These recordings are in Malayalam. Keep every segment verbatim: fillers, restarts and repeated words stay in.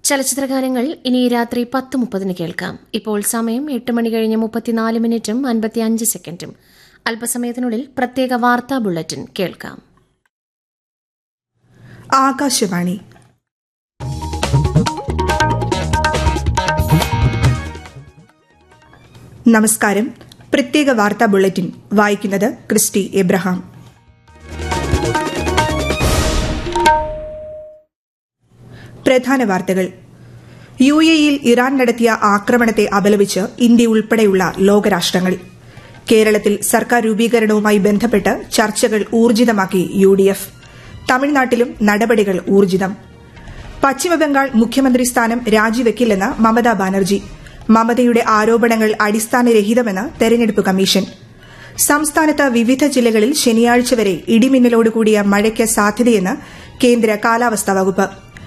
ചലച്ചിത്രഗാനങ്ങൾ ഇനി രാത്രി പത്ത് മുപ്പതിന് കേൾക്കാം. ഇപ്പോൾ സമയം എട്ട് മണി കഴിഞ്ഞ് മുപ്പത്തിനാല് മിനിറ്റും അൻപത്തിയഞ്ച് സെക്കൻഡും. അല്പസമയത്തിനുള്ളിൽ പ്രത്യേക വാർത്താ ബുള്ളറ്റിൻ കേൾക്കാം. ആകാശവാണി. നമസ്കാരം. പ്രത്യേക വാർത്താ ബുള്ളറ്റിൻ വായിക്കുന്നത് ക്രിസ്റ്റി എബ്രഹാം. പ്രധാന വാർത്തകൾ. യു എയിൽ ഇറാൻ നടത്തിയ ആക്രമണത്തെ അപലപിച്ച് ഇന്ത്യ ഉൾപ്പെടെയുള്ള ലോകരാഷ്ട്രങ്ങൾ. കേരളത്തിൽ സർക്കാർ രൂപീകരണവുമായി ബന്ധപ്പെട്ട് ചർച്ചകൾ ഊർജിതമാക്കി യു ഡി എഫ്. തമിഴ്നാട്ടിലും നടപടികൾ ഊർജിതം. പശ്ചിമബംഗാൾ മുഖ്യമന്ത്രി സ്ഥാനം രാജിവെക്കില്ലെന്ന് മമതാ ബാനർജി. മമതയുടെ ആരോപണങ്ങൾ അടിസ്ഥാനരഹിതമെന്ന് തെരഞ്ഞെടുപ്പ് കമ്മീഷൻ. സംസ്ഥാനത്ത് വിവിധ ജില്ലകളിൽ ശനിയാഴ്ച വരെ ഇടിമിന്നലോടുകൂടിയ മഴയ്ക്ക് സാധ്യതയെന്ന് കേന്ദ്ര കാലാവസ്ഥാ വകുപ്പ്.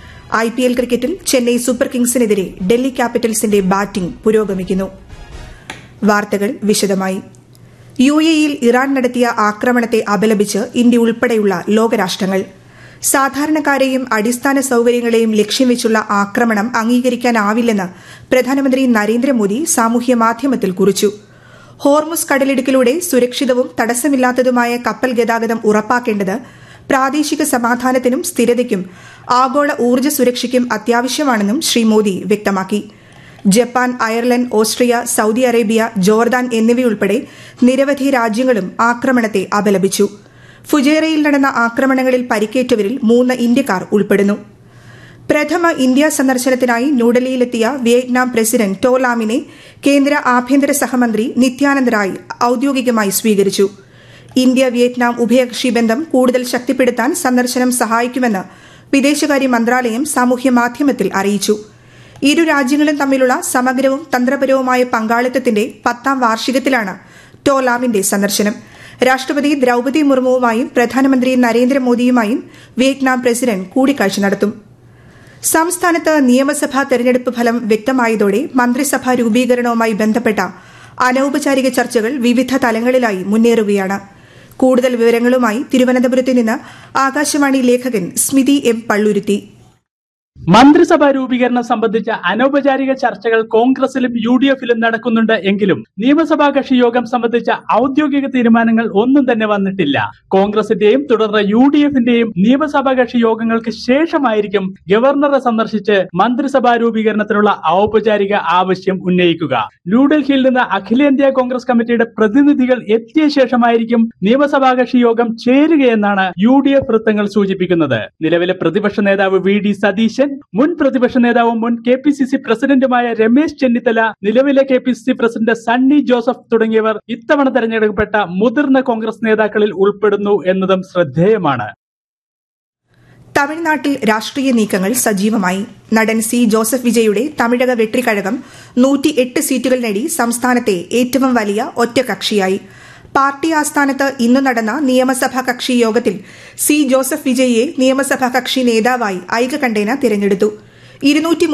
ഐ പി എൽ ക്രിക്കറ്റിൽ ചെന്നൈ സൂപ്പർ കിങ്സിനെതിരെ ഡൽഹി ക്യാപിറ്റൽസിന്റെ ബാറ്റിംഗ് പുരോഗമിക്കുന്നു. വാർത്തകൾ വിശദമായി. യു എയിൽ ഇറാൻ നടത്തിയ ആക്രമണത്തെ അപലപിച്ച് ഇന്ത്യ ഉൾപ്പെടെയുള്ള ലോകരാഷ്ട്രങ്ങൾ. സാധാരണക്കാരെയും അടിസ്ഥാന സൌകര്യങ്ങളെയും ലക്ഷ്യം വെച്ചുള്ള ആക്രമണം അംഗീകരിക്കാനാവില്ലെന്ന് പ്രധാനമന്ത്രി നരേന്ദ്രമോദി സാമൂഹ്യ മാധ്യമത്തിൽ കുറിച്ചു. ഹോർമുസ് കടലിടുക്കിലൂടെ സുരക്ഷിതവും തടസ്സമില്ലാത്തതുമായ കപ്പൽ ഗതാഗതം ഉറപ്പാക്കേണ്ടത് പ്രാദേശിക സമാധാനത്തിനും സ്ഥിരതയ്ക്കും ആഗോള ഊർജ്ജ സുരക്ഷയ്ക്കും അത്യാവശ്യമാണെന്നും ശ്രീ മോദി വ്യക്തമാക്കി. Japan, Ireland, Austria, Saudi Arabia, Jordan എന്നിവയുൾപ്പെടെ നിരവധി രാജ്യങ്ങളും ആക്രമണത്തെ അപലപിച്ചു. ഫുജേറയിൽ നടന്ന ആക്രമണങ്ങളിൽ പരിക്കേറ്റവരിൽ മൂന്ന് ഇന്ത്യക്കാർ ഉൾപ്പെടുന്നു. പ്രഥമ ഇന്ത്യ സന്ദർശനത്തിനായി ന്യൂഡൽഹിയിലെത്തിയ വിയറ്റ്നാം പ്രസിഡന്റ് ടോ ലാമിനെ കേന്ദ്ര ആഭ്യന്തര സഹമന്ത്രി നിത്യാനന്ദ് റായ് ഔദ്യോഗികമായി സ്വീകരിച്ചു. ഇന്ത്യ വിയറ്റ്നാം ഉഭയകക്ഷി ബന്ധം കൂടുതൽ ശക്തിപ്പെടുത്താൻ സന്ദർശനം സഹായിക്കുമെന്ന് വിദേശകാര്യ മന്ത്രാലയം സാമൂഹ്യ മാധ്യമത്തിൽ അറിയിച്ചു. ഇരു രാജ്യങ്ങളും തമ്മിലുള്ള സമഗ്രവും തന്ത്രപരവുമായ പങ്കാളിത്തത്തിന്റെ പത്താം വാർഷികത്തിലാണ് ടോ ലാമിന്റെ സന്ദർശനം. രാഷ്ട്രപതി ദ്രൌപദി മുർമുവുമായും പ്രധാനമന്ത്രി നരേന്ദ്രമോദിയുമായും വിയറ്റ്നാം പ്രസിഡന്റ് കൂടിക്കാഴ്ച നടത്തും. സംസ്ഥാനത്ത് നിയമസഭാ തെരഞ്ഞെടുപ്പ് ഫലം വ്യക്തമായതോടെ മന്ത്രിസഭാ രൂപീകരണവുമായി ബന്ധപ്പെട്ട അനൌപചാരിക ചർച്ചകൾ വിവിധ തലങ്ങളിലായി മുന്നേറുകയാണ്. കൂടുതൽ വിവരങ്ങളുമായി തിരുവനന്തപുരത്ത് നിന്ന് ആകാശവാണി ലേഖകൻ സ്മിതി എം പള്ളുരുത്തി. മന്ത്രിസഭാ രൂപീകരണം സംബന്ധിച്ച അനൌപചാരിക ചർച്ചകൾ കോൺഗ്രസിലും യു ഡി എഫിലും നടക്കുന്നുണ്ട് എങ്കിലും നിയമസഭാ കക്ഷി യോഗം സംബന്ധിച്ച ഔദ്യോഗിക തീരുമാനങ്ങൾ ഒന്നും തന്നെ വന്നിട്ടില്ല. കോൺഗ്രസിന്റെയും തുടർന്ന് യു ഡി എഫിന്റെയും നിയമസഭാ കക്ഷി യോഗങ്ങൾക്ക് ശേഷമായിരിക്കും ഗവർണറെ സന്ദർശിച്ച് മന്ത്രിസഭാ രൂപീകരണത്തിനുള്ള ഔപചാരിക ആവശ്യം ഉന്നയിക്കുക. ന്യൂഡൽഹിയിൽ നിന്ന് അഖിലേന്ത്യാ കോൺഗ്രസ് കമ്മിറ്റിയുടെ പ്രതിനിധികൾ എത്തിയ ശേഷമായിരിക്കും നിയമസഭാ കക്ഷി യോഗം ചേരുകയെന്നാണ് യു ഡി എഫ് വൃത്തങ്ങൾ സൂചിപ്പിക്കുന്നത്. നിലവിലെ പ്രതിപക്ഷ നേതാവ് വി ഡി സതീശൻ, മുൻ പ്രതിപക്ഷ നേതാവും മുൻ കെ പി സി സി പ്രസിഡന്റുമായ രമേശ് ചെന്നിത്തല, നിലവിലെ K P C C president Sunny Joseph തുടങ്ങിയവർ ഇത്തവണ തെരഞ്ഞെടുക്കപ്പെട്ട മുതിർന്ന കോൺഗ്രസ് നേതാക്കളിൽ ഉൾപ്പെടുന്നു എന്നതും ശ്രദ്ധേയമാണ്. തമിഴ്നാട്ടിൽ രാഷ്ട്രീയ നീക്കങ്ങൾ സജീവമായി. നടൻ സി ജോസഫ് വിജയുടെ തമിഴക വെട്രിക്കഴകം നൂറ്റി എട്ട് സീറ്റുകൾ നേടി സംസ്ഥാനത്തെ ഏറ്റവും വലിയ ഒറ്റകക്ഷിയായി. പാർട്ടി ആസ്ഥാനത്ത് ഇന്നു നടന്ന നിയമസഭാ കക്ഷി യോഗത്തിൽ സി ജോസഫ് വിജയിയെ നിയമസഭാ കക്ഷി നേതാവായി ഐകകണ്ഠേന തിരഞ്ഞെടുത്തു. ഇരുന്നൂറ്റി